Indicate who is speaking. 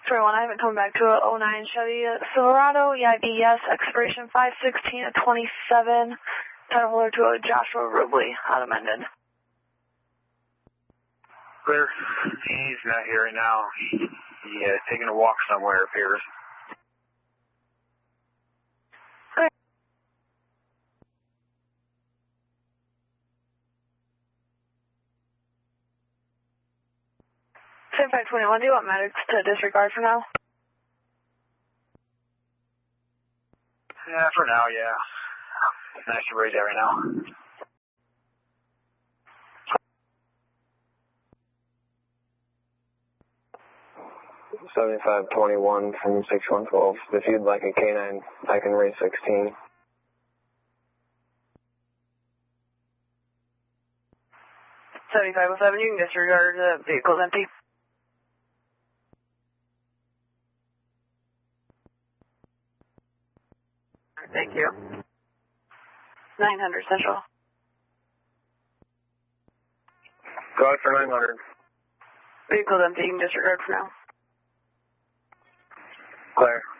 Speaker 1: I haven't come back to a 09 Chevy Silverado, EIB, yes, expiration 5/16 at 27, title holder to a Joshua Rubley, out of Mendon.
Speaker 2: Clear. He's not here right now. He's taking a walk somewhere, it appears.
Speaker 1: Clear. 7521, do you want medics to disregard for now?
Speaker 2: Yeah, for now, yeah. Nice to read that right now.
Speaker 3: $7521 from 6112. If you'd like a K9, I can raise 16.
Speaker 1: $7507, you can disregard the vehicle's empty. Thank you. 900 Central.
Speaker 3: Go out for 900.
Speaker 1: Vehicle's empty, you can disregard for now.
Speaker 3: Clear.